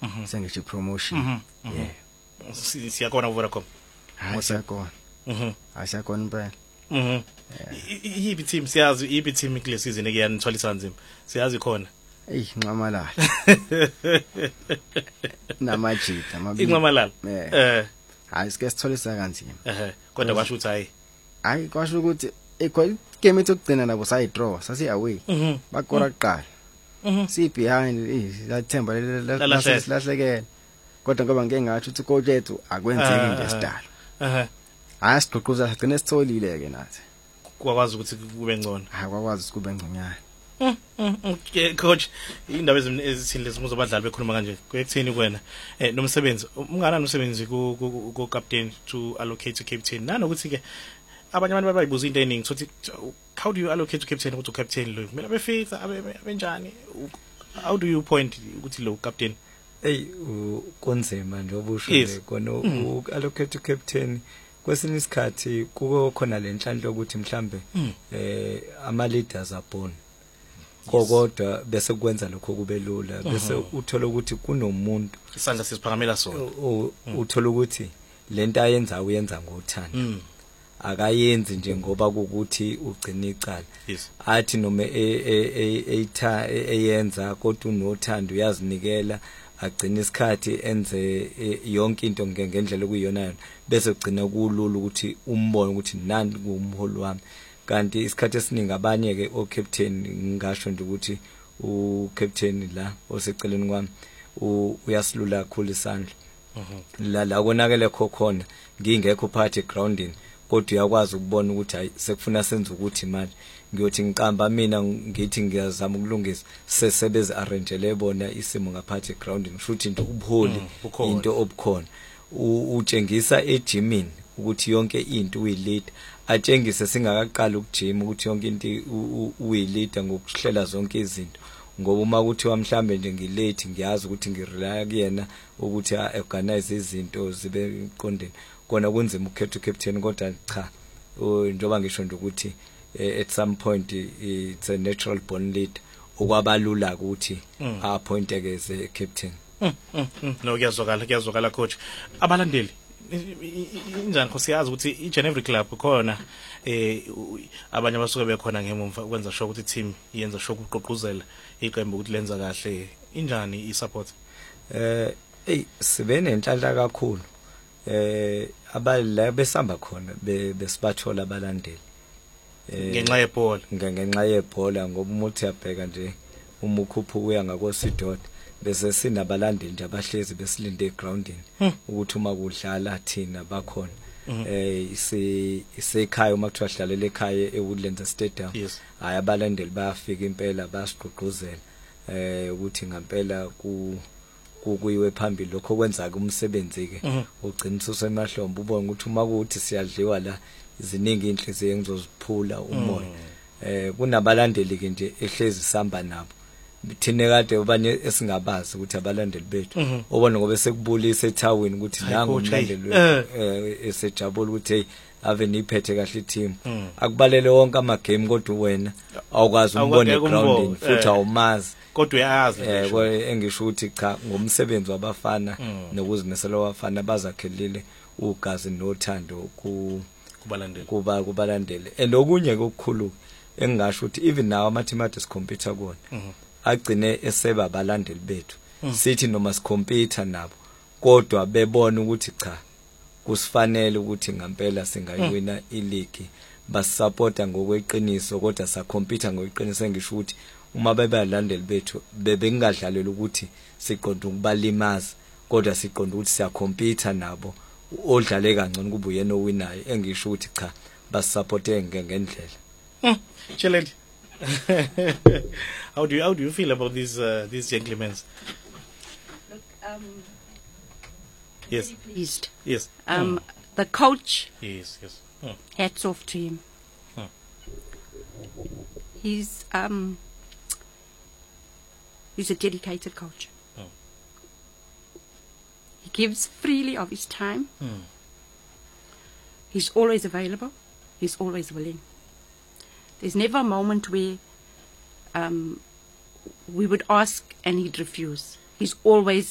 sengisho promotion yeah siyakona Vodacom asiyakona asiyakona impela yibi team siyazi yibi team kule season ekuyanithwalisa nzima siyazi khona Nxamalala namajita mabili Nxamalala hayi sike sitholisa kanzima kodwa kwasho ukuthi hayi kwasho ukuthi game etokugcina nabo sayi draw sasi away bakora kuqala si behind lathemba lahlekela kodwa ngoba ngeke ngathi ukuthi coach ethu akwenzeki nje sidala asiqoquza sigcine sitholile ke nathi kwakwazi ukuthi kube ngcono kwakwazi ukuthi kube ngconyana okay coach indaba ezithini lesimuzo abadlali bekhuluma kanje kwekuthini kwena nomsebenzi ungana nomsebenzi ku captain to allocate to captain nanokuthi ke abanye abantu bayibuza into eningi sothi how do you allocate to captain ukuthi captain lo kumele befitha abenjani how do you point ukuthi lo captain konzima nje obusho kona allocate to captain kwesinye isikhathi kuko khona lenhlanhla ukuthi mhlambe ama leaders are born kodwa bese kwenza lokho kube lula bese uthola ukuthi kunomuntu isandla sesiphakamela sona uthola ukuthi lento ayenza uyenza ngothando akayenzi nje ngoba ukuthi ugcina icala athi noma eyenza kodwa unothando uyazinikela agcina isikhathi enze yonke into ngendlela okuyiyona bese ugcina kulula ukuthi umbone ukuthi nani kumholi wami kanti isikhathi esiningi abanye ke o captain ngisho nje ukuthi u captain la oseceleni kwami uyasilula kakhulu isandla la konakele khona ngingekho phakathi groundini kodwa uyakwazi ukubona ukuthi hayi sekufuna senze ukuthi manje ngiyothi ngiqamba mina ngithi ngiyazama ukulungisa sesebeze arrangele bona isimo ngaphathi groundini futhi into ubuholi into obukhona utshengisa ejimini ukuthi yonke into uyilead atshengise singakaqala ukujima ukuthi yonke into uyilead ngokuhlela zonke izinto ngoba uma ukuthi wamhlambe nje ngilate ngiyazi ukuthi ngirely kuyena ukuthi organize izinto zibe qondeni kona kunzima ukhetha captain kodwa cha njoba ngisho nje ukuthi at some point it's a natural born lead okwabalula ukuthi appointeke as a captain no kuyazwakala coach abalandeli injani khosiyazi ukuthi each and every club khona abanye abasuke bekhona ngemumva ukwenza sure ukuthi team yenza sure ukuqoquzela iqembu ukuthi lenza kahle injani isupport sibe nenhlanhla kakhulu abala besamba khona besibathola abalandeli ngenxa yebhola ngoba umuthi yabheka nje umukhuphu uya ngakoSidoda bese sinabalandeli nje abahlezi besilinde egroundini ukuthi uma kudlala thina bakhona isekhaya uma kuthiwa dlalela ekhaya eWoodlands Stadium hayi abalandeli bayafika impela bayasiqoquzela ukuthi ngempela kuyiwe phambili lokho kwenza umsebenzi ke ugcina usemahlombe ubone ukuthi uma kuthi siyadliwa la iziningi inhliziyo engizoziphula umoya kunabalandeli ke nje ehlezi samba nabo thine kade abanye esingabazi ukuthi abalandeli bethu obona ngoba sekubulisa ethawini ukuthi nangu umlandeli esejabula ukuthi hey ave niphethe kahle i-team akubalele wonke ama game kodwa wena awukwazi umbone grounding futhi awumazi kodwa uyazi engisho ukuthi cha ngomsebenzi wabafana nokuzimisela wabafana bazakhelile ugazi nothando kubalandeli and okunye kokukhulu engisho ukuthi even now mathematics computer kona agcine eseba abalandeli bethu sithi noma sikompyutha nabo kodwa bebona ukuthi cha kusifanele ukuthi ngempela singayiwina ileague basupporta ngokweqiniso kodwa sakhompyutha ngokweqiniso engisho ukuthi uma bebalandeli bethu bebengadlalela ukuthi siqonda ukubalimaza kodwa siqonda ukuthi siyakhompyutha nabo odlale kangcono kuba uyena owinayo engisho ukuthi cha basupporte ngendlela Challenge. How do you feel about these gentlemen? Look, yes. very pleased. Yes. The coach. Yes. Hats off to him. He's a dedicated coach. He gives freely of his time. He's always available. He's always willing. There's never a moment where we would ask and he'd refuse. He's always